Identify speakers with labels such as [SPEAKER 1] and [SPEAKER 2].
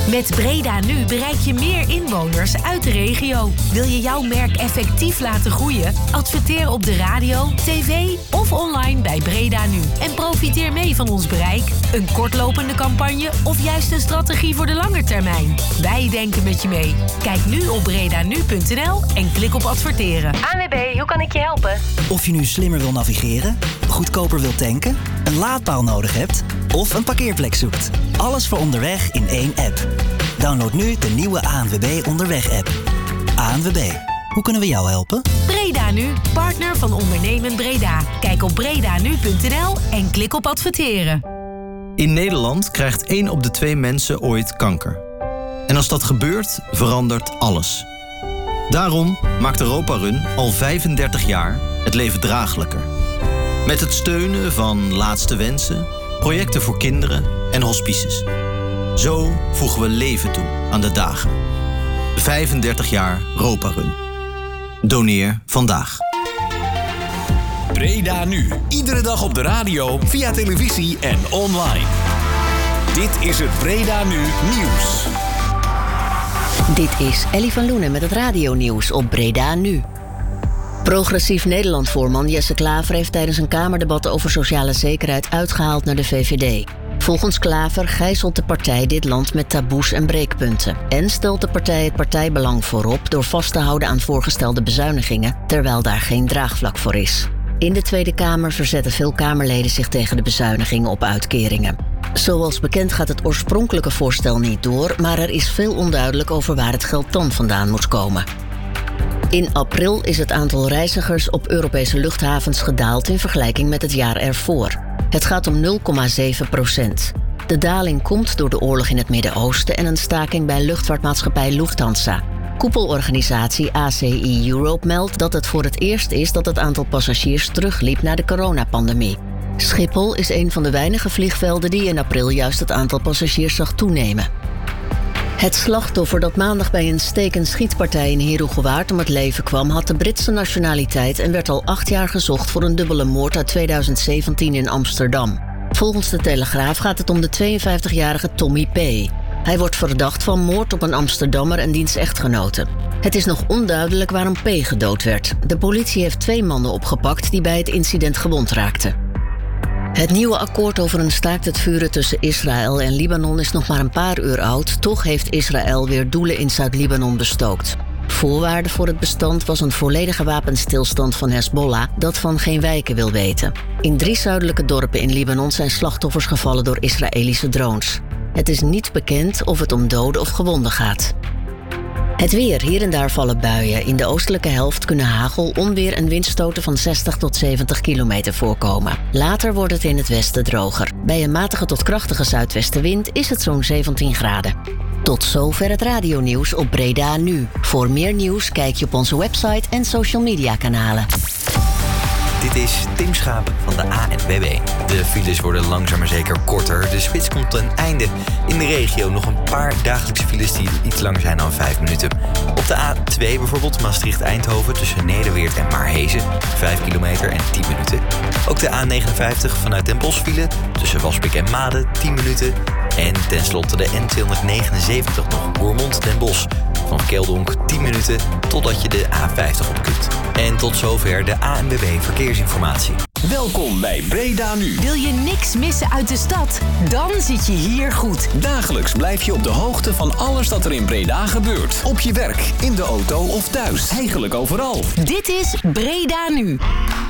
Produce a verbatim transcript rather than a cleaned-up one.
[SPEAKER 1] Met Breda Nu bereik je meer inwoners uit de regio. Wil je jouw merk effectief laten groeien? Adverteer op de radio, tv of online bij Breda Nu. En profiteer mee van ons bereik. Een kortlopende campagne of juist een strategie voor de lange termijn. Wij denken met je mee. Kijk nu op bredanu punt n l en klik op adverteren.
[SPEAKER 2] A N W B, hoe kan ik je helpen?
[SPEAKER 3] Of je nu slimmer wil navigeren, goedkoper wilt tanken, een laadpaal nodig hebt of een parkeerplek zoekt. Alles voor onderweg in één app. Download nu de nieuwe A N W B Onderweg-app. A N W B, hoe kunnen we jou helpen?
[SPEAKER 1] Breda Nu, partner van Ondernemen Breda. Kijk op bredanu punt n l en klik op adverteren.
[SPEAKER 4] In Nederland krijgt één op de twee mensen ooit kanker. En als dat gebeurt, verandert alles. Daarom maakt Europa Run al vijfendertig jaar het leven draaglijker. Met het steunen van Laatste Wensen, projecten voor kinderen en hospices. Zo voegen we leven toe aan de dagen. vijfendertig jaar Europa Run. Doneer vandaag.
[SPEAKER 5] Breda Nu. Iedere dag op de radio, via televisie en online. Dit is het Breda Nu Nieuws.
[SPEAKER 6] Dit is Ellie van Loenen met het radionieuws op Breda Nu. Progressief Nederland-voorman Jesse Klaver heeft tijdens een kamerdebat over sociale zekerheid uitgehaald naar de V V D. Volgens Klaver gijzelt de partij dit land met taboes en breekpunten. En stelt de partij het partijbelang voorop door vast te houden aan voorgestelde bezuinigingen, terwijl daar geen draagvlak voor is. In de Tweede Kamer verzetten veel Kamerleden zich tegen de bezuinigingen op uitkeringen. Zoals bekend gaat het oorspronkelijke voorstel niet door, maar er is veel onduidelijk over waar het geld dan vandaan moet komen. In april is het aantal reizigers op Europese luchthavens gedaald in vergelijking met het jaar ervoor. Het gaat om nul komma zeven procent. De daling komt door de oorlog in het Midden-Oosten en een staking bij luchtvaartmaatschappij Lufthansa. Koepelorganisatie A C I Europe meldt dat het voor het eerst is dat het aantal passagiers terugliep na de coronapandemie. Schiphol is een van de weinige vliegvelden die in april juist het aantal passagiers zag toenemen. Het slachtoffer dat maandag bij een steek- en schietpartij in Heerhugowaard om het leven kwam, had de Britse nationaliteit en werd al acht jaar gezocht voor een dubbele moord uit tweeduizend zeventien in Amsterdam. Volgens de Telegraaf gaat het om de tweeënvijftigjarige Tommy P. Hij wordt verdacht van moord op een Amsterdammer en diens echtgenote. Het is nog onduidelijk waarom P gedood werd. De politie heeft twee mannen opgepakt die bij het incident gewond raakten. Het nieuwe akkoord over een staakt het vuren tussen Israël en Libanon is nog maar een paar uur oud. Toch heeft Israël weer doelen in Zuid-Libanon bestookt. Voorwaarde voor het bestand was een volledige wapenstilstand van Hezbollah dat van geen wijken wil weten. In drie zuidelijke dorpen in Libanon zijn slachtoffers gevallen door Israëlische drones. Het is niet bekend of het om doden of gewonden gaat. Het weer. Hier en daar vallen buien. In de oostelijke helft kunnen hagel, onweer en windstoten van zestig tot zeventig kilometer voorkomen. Later wordt het in het westen droger. Bij een matige tot krachtige zuidwestenwind is het zo'n zeventien graden. Tot zover het radionieuws op Breda Nu. Voor meer nieuws kijk je op onze website en social media kanalen.
[SPEAKER 7] Dit is Tim Schaap van de A N W B. De files worden langzaam maar zeker korter. De spits komt ten einde. In de regio nog een paar dagelijkse files die iets langer zijn dan vijf minuten. Op de A twee bijvoorbeeld Maastricht-Eindhoven tussen Nederweert en Maarhezen. vijf kilometer en tien minuten. Ook de A negenenvijftig vanuit Den Bosch file tussen Waspik en Maden tien minuten. En tenslotte de N tweehonderdnegenenzeventig nog Roermond-Den Bosch. Van Keldonk tien minuten totdat je de A vijftig op kunt. En tot zover de A N W B Verkeersinformatie.
[SPEAKER 5] Welkom bij Breda Nu.
[SPEAKER 1] Wil je niks missen uit de stad? Dan zit je hier goed.
[SPEAKER 5] Dagelijks blijf je op de hoogte van alles dat er in Breda gebeurt. Op je werk, in de auto of thuis. Eigenlijk overal.
[SPEAKER 1] Dit is Breda Nu.